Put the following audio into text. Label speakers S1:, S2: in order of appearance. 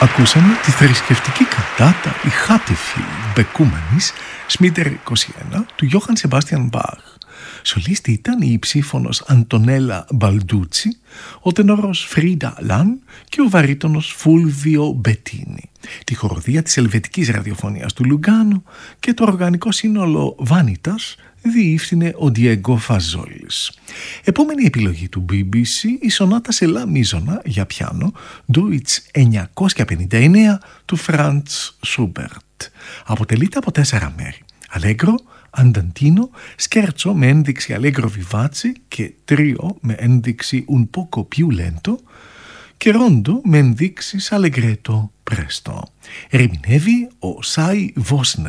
S1: Ακούσαμε τη θρησκευτική καντάτα «Η Χάτιφη Μπεκούμενης» Σμίτερ 21 του Γιώχαν Σεμπάστιαν Μπαχ. Σολίστη ήταν η υψήφωνος Αντονέλα Μπαλντούτσι, ο τενόρος Φρίντα Λαν και ο βαρύτονος Φούλβιο Μπετίνι. Τη χοροδία της Ελβετικής Ραδιοφωνίας του Λουγκάνο και το οργανικό σύνολο Βάνιτας διεύθυνε ο Ντιέγκο Φαζόλης. Επόμενη επιλογή του BBC, η σονάτα σε λα μίζωνα για πιάνο, Deutsch 959 του Φραντς Σούμπερτ. Αποτελείται από 4 μέρη. Αλέγκρο, Ανταντίνο, σκέρτσο με ένδειξη Allegro vivace και τρίο με ένδειξη un poco più lento και ρόντο με ενδείξεις Allegretto presto. Ερμηνεύει ο Σάι Βόσνερ.